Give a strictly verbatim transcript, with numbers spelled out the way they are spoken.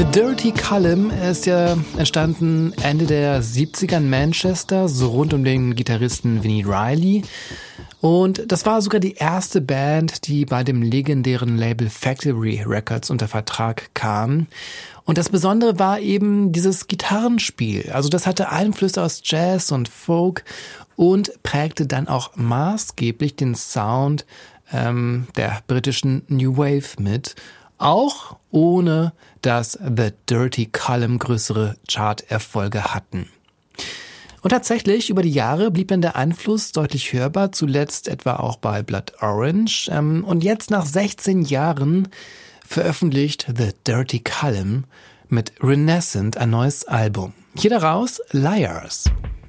The Dirty Column ist ja entstanden Ende der siebziger in Manchester, so rund um den Gitarristen Vinnie Riley. Und das war sogar die erste Band, die bei dem legendären Label Factory Records unter Vertrag kam. Und das Besondere war eben dieses Gitarrenspiel. Also das hatte Einflüsse aus Jazz und Folk und prägte dann auch maßgeblich den Sound ähm, der britischen New Wave mit. Auch ohne, dass The Dirty Column größere Chart-Erfolge hatten. Und tatsächlich, über die Jahre blieb dann der Einfluss deutlich hörbar, zuletzt etwa auch bei Blood Orange. Und jetzt nach sechzehn Jahren veröffentlicht The Dirty Column mit Renaissance ein neues Album. Hier daraus Liars.